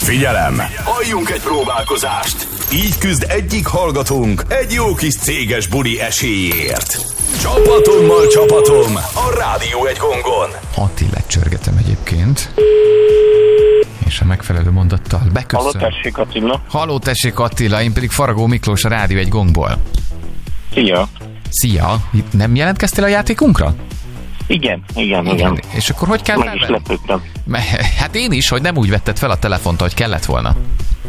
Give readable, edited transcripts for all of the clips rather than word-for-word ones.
Figyelem! Halljunk egy próbálkozást! Így küzd egyik hallgatónk egy jó kis céges buli esélyért. Csapatommal csapatom a Rádió egy gongon. Attilát csörgetem egyébként. És a megfelelő mondattal beköszön. Halló, tessék Attila. Halló, tessék Attila, én pedig Faragó Miklós, a Rádió egy gongból. Szia. Szia, nem jelentkeztél a játékunkra? Igen. És akkor hogy kell meg is lepődtem. Hát én is, hogy nem úgy vetted fel a telefont, ahogy kellett volna.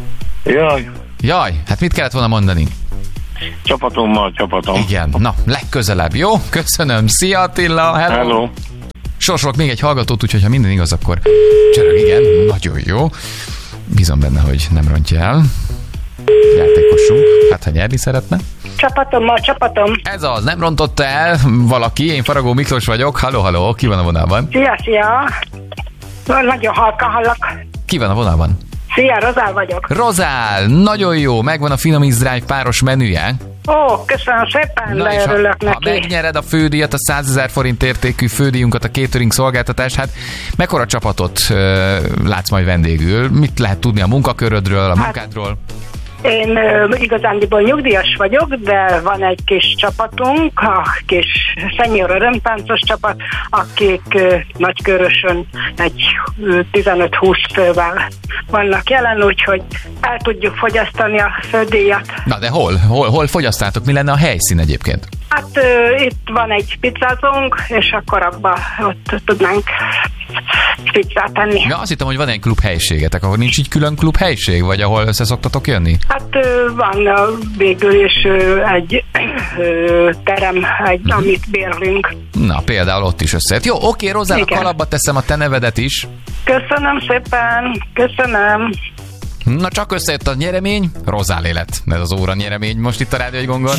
Jaj, hát mit kellett volna mondani? Csapatom. Igen, na, legközelebb, jó? Köszönöm, szia Attila, hello. Sorsolok még egy hallgatót, úgyhogy ha minden igaz, akkor csörög, igen, nagyon jó. Bízom benne, hogy nem rontja el. Játékosunk, hát ha nyerni szeretne. Csapatom. Ez az, nem rontotta el valaki, én Faragó Miklós vagyok. Halló, ki van a vonalban? Szia. Nagyon halka hallak. Ki van a vonalban? Szia, Rozál vagyok. Rozál, nagyon jó, megvan a Finom Easy Drive páros menüje. Ó, köszönöm szépen, de örülök neki. Ha megnyered a fődíjat, a 100 000 forint értékű fődíjunkat, a catering szolgáltatás, hát mekkora csapatot látsz majd vendégül? Mit lehet tudni a munkakörödről, a munkádról? Én igazándiból nyugdíjas vagyok, de van egy kis csapatunk, a kis senior örömtáncos csapat, akik Nagykörösön egy 15-20 fővel vannak jelen, úgyhogy el tudjuk fogyasztani a fődíjat. Na de hol fogyasztátok? Mi lenne a helyszín egyébként? Hát itt van egy pizzázónk, és akkor abba ott tudnánk pizzát tenni. Ja, azt hittem, hogy van egy klubhelyiségetek, akkor nincs így külön klubhelység, vagy ahol össze szoktatok jönni? Hát van végül is egy terem, amit bérlünk. Na, például ott is összejött. Jó, oké, Rozál, a kalapba teszem a te nevedet is. Köszönöm szépen, köszönöm. Na, csak összejött a nyeremény, Rozál élet. Ez az óra nyeremény most itt a Rádió egy gongon.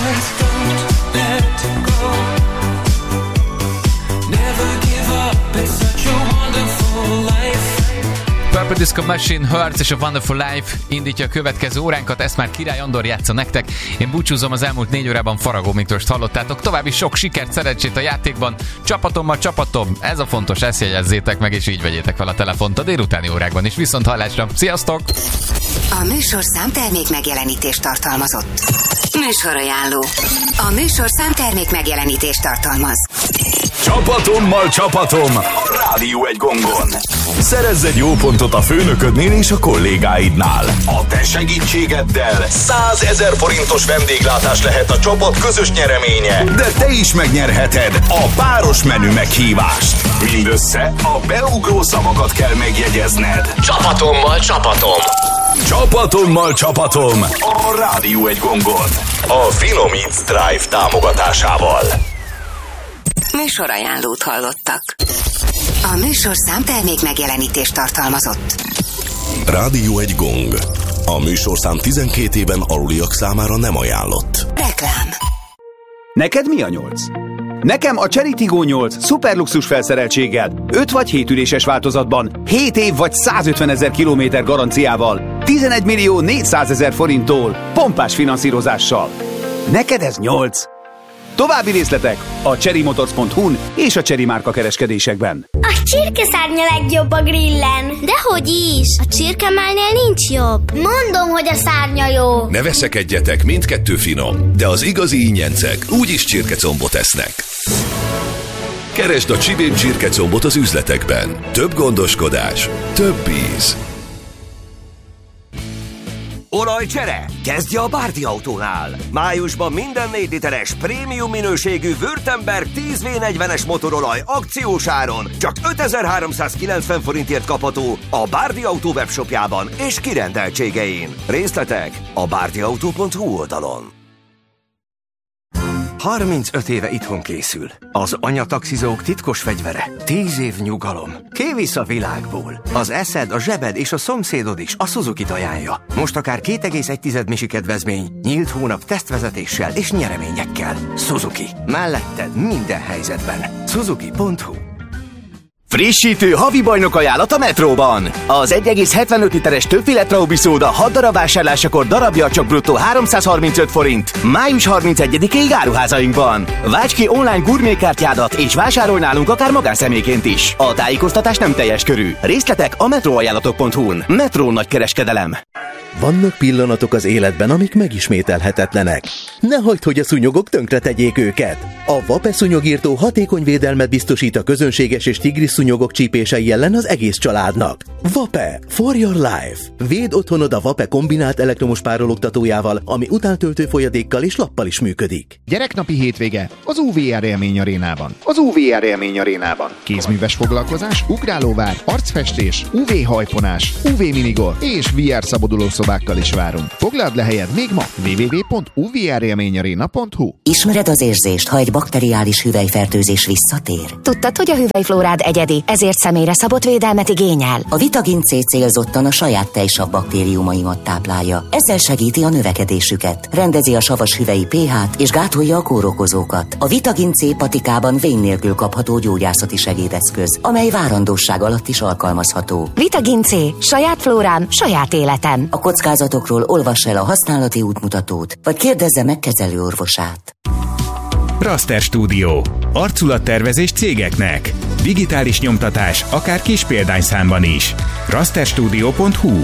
Purple Disco Machine, Hearts és a Wonderful Life indítja a következő óránkat, ezt már Király Andor játsza nektek. Én búcsúzom, az elmúlt 4 órában Faragó Miklóst hallottátok. További sok sikert, szerencsét a játékban. Csapatommal csapatom, ez a fontos, ezt jegyezzétek meg, és így vegyétek fel a telefont a délutáni órákban is. Viszont hallásra, sziasztok! A műsorszám termék megjelenítést tartalmazott. Műsorajánló. A műsorszám termék megjelenítést tartalmaz. Csapatommal csapatom a Rádió egy gongon. Szerezz egy jó pontot a főnöködnél és a kollégáidnál. A te segítségeddel 100 000 forintos vendéglátás lehet a csapat közös nyereménye. De te is megnyerheted a páros menü meghívást. Mindössze a beugró szavakat kell megjegyezned. Csapatommal csapatom a Rádió egy gongon. A Finom Easy Drive támogatásával. Műsorajánlót hallottak. A műsorszám termék megjelenítést tartalmazott. Rádió egy gong. A műsorszám 12 éven aluliak számára nem ajánlott. Reklám. Neked mi a 8? Nekem a Chery Tiggo 8 szuperluxus felszereltséggel, 5 vagy 7 üléses változatban, 7 év vagy 150 000 kilométer garanciával, 11 millió 400 000 forinttól, pompás finanszírozással. Neked ez 8? További részletek a cherrymotors.hu-n és a Chery márka kereskedésekben. A csirkeszárnya legjobb a grillen. Dehogy is! A csirkemálnél nincs jobb. Mondom, hogy a szárnya jó. Ne veszekedjetek, mindkettő finom, de az igazi ingyencek úgyis csirkecombot esznek. Keresd a Csibén csirkecombot az üzletekben. Több gondoskodás, több íz. Olajcsere? Kezdje a Bárdi Autónál! Májusban minden 4 literes prémium minőségű Württemberg 10V40-es motorolaj akciós áron csak 5390 forintért kapható a Bárdi Autó webshopjában és kirendeltségein. Részletek a bárdiautó.hu oldalon. 35 éve itthon készül. Az anyataxizók titkos fegyvere. 10 év nyugalom. Kivisz a világból. Az eszed, a zsebed és a szomszédod is a Suzuki-t ajánlja. Most akár 2,1 misi kedvezmény, nyílt hónap tesztvezetéssel és nyereményekkel. Suzuki. Melletted minden helyzetben. Suzuki.hu. Frissítő havi bajnok ajánlat a Metróban. Az 1,75 literes többféle Traubi szóda 6 darab vásárlásakor darabja csak bruttó 335 forint. Május 31-ig áruházainkban. Válts ki online gurmékártyádat és vásárolj nálunk akár magánszemélyként is. A tájékoztatás nem teljes körű. Részletek a metroajánlatok.hu-n. Metró nagykereskedelem. Vannak pillanatok az életben, amik megismételhetetlenek. Ne hagyd, hogy a szúnyogok tönkretegyék őket. A Vape szúnyogírtó hatékony védelmet biztosít a közönséges és tigris szúnyogok csípései ellen az egész családnak. Vape for your life. Védd otthonod a Vape kombinált elektromos párologtatójával, ami utántöltő folyadékkal és lappal is működik. Gyereknapi hétvége az UVR Élmény Arénában. Az UVR Élmény Arénában. Kézműves foglalkozás, ugrálóvár, arcfestés, UV hajponás, UV minigolf és VR szabadulószobákkal is várunk. Foglald le helyed még ma www.uvrélményarena.hu. Ismered az érzést, ha egy bakteriális hüvelyfertőzés visszatér? Tudtad, hogy a hüvelyflórád egyedi, ezért személyre szabott védelmet igényel? A Vitagin C célzottan a saját tejsav baktériumaimat táplálja. Ezzel segíti a növekedésüket, rendezi a savas hüvelyi pH-t és gátolja a kórokozókat. A Vitagin C patikában vén nélkül kapható gyógyászati segédeszköz, amely várandóság alatt is alkalmazható. Vitagin C. Saját flórám, saját életem. A kockázatokról olvass el a használati útmutatót, vagy kérdezze meg kezelőorvosát. Raster Studio. Arculattervezés cégeknek. Digitális nyomtatás, akár kis példányszámban is. rasterstudio.hu.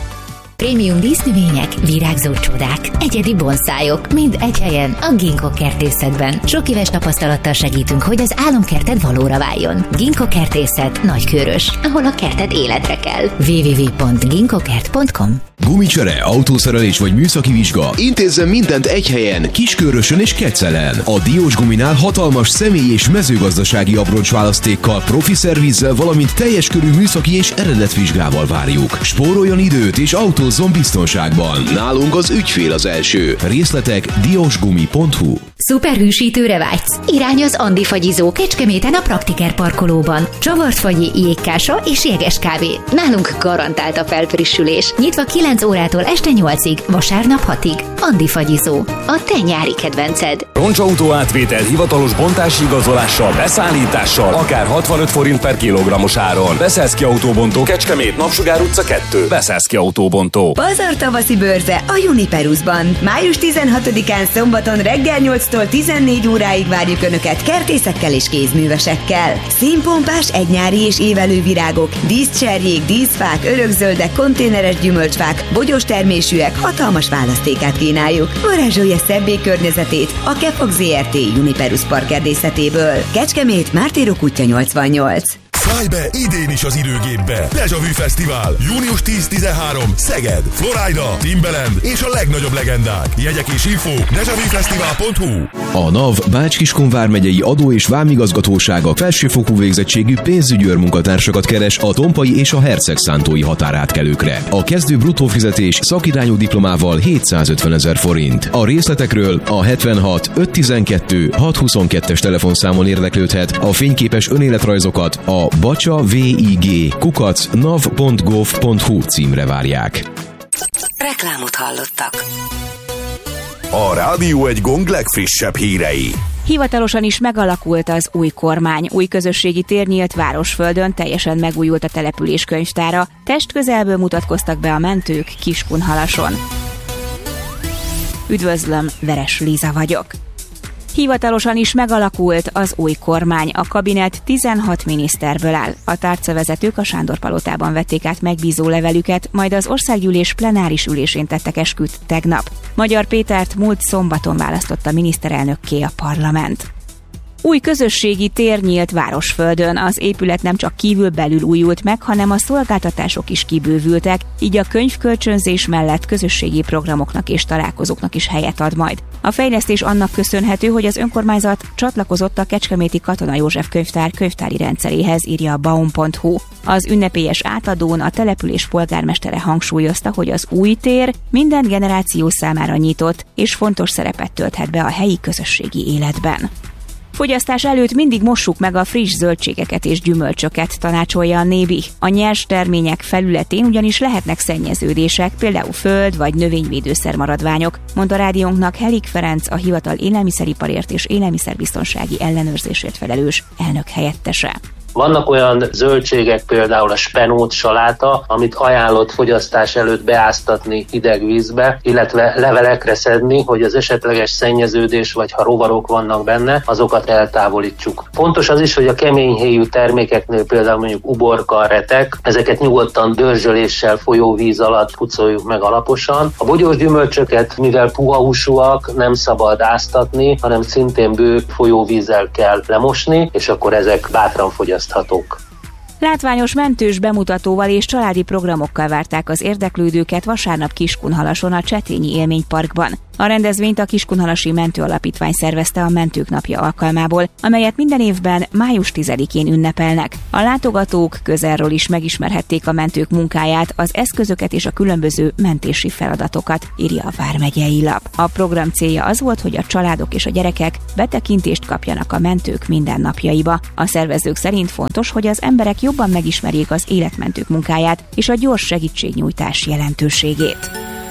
Prémium dísznövények, virágzó csodák, egyedi bonszájok, mind egy helyen, a Ginkgo kertészetben. Sok éves tapasztalattal segítünk, hogy az álomkerted valóra váljon. Ginkgo kertészet, Nagykőrös, ahol a kerted életre kell. www.ginkgokert.com. Gumicsere, autószerelés vagy műszaki vizsga. Intézzen mindent egy helyen, Kiskörösön és Ketszelen. A Diós Guminál hatalmas személy- és mezőgazdasági abroncsválasztékkal, profi szervizzel, valamint teljes körű műszaki és eredetvizsgával várjuk. Spóroljon időt és autózzon biztonságban. Nálunk az ügyfél az első. Részletek diosgumi.hu. Szuperhűsítőre vágysz? Irány az Andi fagyizó Kecskeméten a Praktiker parkolóban. Csavart fagyi, jégkása és jéges kávé. Nálunk garantált a felfrissülés. Nyitva 9 órától este 8-ig, vasárnap 6-ig. Andi fagyizó. A te nyári kedvenced. Roncsautó átvétel hivatalos bontási igazolással, beszállítással, akár 65 forint per kilogrammos áron. Beszélszki Autóbontó, Kecskemét, Napsugár utca 2. Beszélszki Autóbontó. Pazar tavaszi bőrze a Uniperusban. Május 16-án szombaton reggel 8-tól 14 óráig várjuk Önöket kertészekkel és kézművesekkel. Színpompás, egynyári és évelő virágok, díszcserjék, díszfák, örökzöldek, konténeres gyümölcsfák, bogyós termésűek, hatalmas választékát kínáljuk. Varázsolja szebbé környezetét a Kefog ZRT Uniperus parkerdészetéből. Kecskemét, Mártírok útja 88. Szállj be idén is az időgépbe! Deja Vu Fesztivál, június 10-13, Szeged, Florida, Timbaland és a legnagyobb legendák. Jegyek és info dejavufesztivál.hu. A NAV Bács-Kiskun vármegyei adó- és vámigazgatósága felsőfokú végzettségű pénzügyőr munkatársakat keres a Tompai és a Hercegszántói határátkelőkre. A kezdő bruttó fizetés szakirányú diplomával 750 000 forint. A részletekről a 76 512 622-es telefonszámon érdeklődhet, a fényképes önéletrajzokat a bacsa.vig@nav.gov.hu címre várják. Reklámot hallottak. A Rádió egy Gong legfrissebb hírei. Hivatalosan is megalakult az új kormány. Új közösségi tér nyílt Városföldön, teljesen megújult a település könyvtára. Testközelből mutatkoztak be a mentők Kiskunhalason. Üdvözlöm, Veres Líza vagyok. Hivatalosan is megalakult az új kormány. A kabinet 16 miniszterből áll. A tárcavezetők a Sándor-palotában vették át megbízó levelüket, majd az országgyűlés plenáris ülésén tettek esküt tegnap. Magyar Pétert múlt szombaton választotta miniszterelnökké a parlament. Új közösségi tér nyílt Városföldön. Az épület nem csak kívül-belül újult meg, hanem a szolgáltatások is kibővültek, így a könyvkölcsönzés mellett közösségi programoknak és találkozóknak is helyet ad majd. A fejlesztés annak köszönhető, hogy az önkormányzat csatlakozott a kecskeméti Katona József könyvtár könyvtári rendszeréhez, írja a baum.hu. Az ünnepélyes átadón a település polgármestere hangsúlyozta, hogy az új tér minden generáció számára nyitott, és fontos szerepet tölthet be a helyi közösségi életben. Fogyasztás előtt mindig mossuk meg a friss zöldségeket és gyümölcsöket, tanácsolja a Nébi. A nyers termények felületén ugyanis lehetnek szennyeződések, például föld vagy növényvédőszer maradványok, mondta rádiónknak Helik Ferenc, a hivatal élelmiszeriparért és élelmiszerbiztonsági ellenőrzésért felelős elnök helyettese. Vannak olyan zöldségek, például a spenót, saláta, amit ajánlott fogyasztás előtt beáztatni hideg vízbe, illetve levelekre szedni, hogy az esetleges szennyeződés, vagy ha rovarok vannak benne, azokat eltávolítsuk. Fontos az is, hogy a keményhéjú termékeknél, például mondjuk uborka, retek, ezeket nyugodtan dörzsöléssel, folyóvíz alatt pucoljuk meg alaposan. A bogyós gyümölcsöket, mivel puha húsúak, nem szabad áztatni, hanem szintén bő folyóvízzel kell lemosni, és akkor ezek bátran fogyaszthatók. Látványos mentős bemutatóval és családi programokkal várták az érdeklődőket vasárnap Kiskunhalason a Csetényi Élményparkban. A rendezvényt a Kiskunhalasi Mentő Alapítvány szervezte a Mentők Napja alkalmából, amelyet minden évben május 10-én ünnepelnek. A látogatók közelről is megismerhették a mentők munkáját, az eszközöket és a különböző mentési feladatokat, írja a vármegyei lap. A program célja az volt, hogy a családok és a gyerekek betekintést kapjanak a mentők mindennapjaiba. A szervezők szerint fontos, hogy az emberek jobban megismerjék az életmentők munkáját és a gyors segítségnyújtás jelentőségét.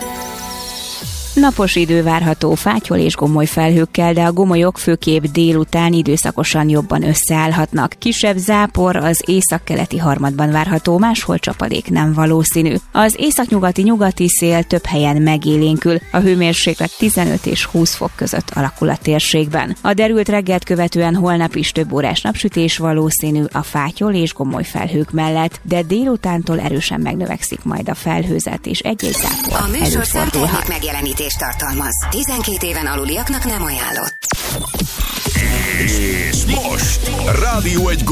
Napos idő várható fátyol és gomoly felhőkkel, de a gomolyok főképp délután időszakosan jobban összeállhatnak. Kisebb zápor az északkeleti harmadban várható, máshol csapadék nem valószínű. Az északnyugati-nyugati szél több helyen megélénkül, a hőmérséklet 15 és 20 fok között alakul a térségben. A derült reggelt követően holnap is több órás napsütés valószínű a fátyol és gomoly felhők mellett, de délutántól erősen megnövekszik majd a felhőzet és egy-egy zápor előfordulhat. Tartalmaz. 12 éven aluliaknak nem ajánlott. És most Rádió 1